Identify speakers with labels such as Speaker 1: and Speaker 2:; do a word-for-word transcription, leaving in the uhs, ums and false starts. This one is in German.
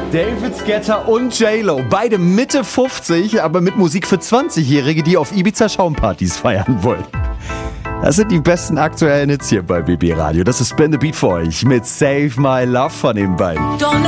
Speaker 1: David Guetta und J-Lo, beide Mitte fünfzig, aber mit Musik für zwanzigjährige, die auf Ibiza Schaumpartys feiern wollen. Das sind die besten aktuellen Hits hier bei B B Radio. Das ist Spin the Beat für euch mit Save My Love von den beiden.